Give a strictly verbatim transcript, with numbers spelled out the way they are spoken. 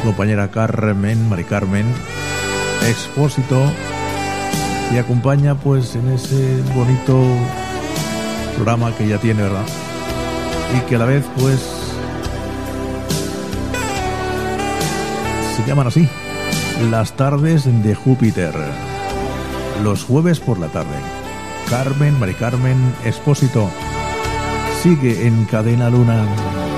compañera Carmen, Mari Carmen Expósito, y acompaña pues en ese bonito programa que ya tiene, ¿verdad? Y que a la vez pues se llaman así, las tardes de Júpiter, los jueves por la tarde. Carmen, Mari Carmen Expósito, sigue en Cadena Luna.